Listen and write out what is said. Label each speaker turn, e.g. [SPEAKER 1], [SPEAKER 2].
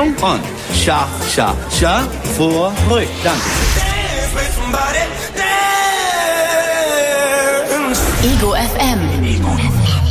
[SPEAKER 1] Achtung und Schach, Schach, Schach, vor, ruhig. Danke.
[SPEAKER 2] Ego FM.